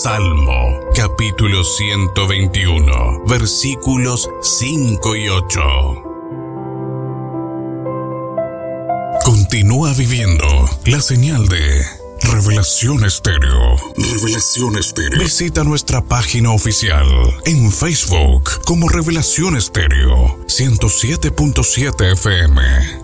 Salmo, capítulo 121, versículos 5 y 8. Continúa viviendo la señal de Revelación Estéreo. Revelación Estéreo. Visita nuestra página oficial en Facebook como Revelación Estéreo 107.7 FM.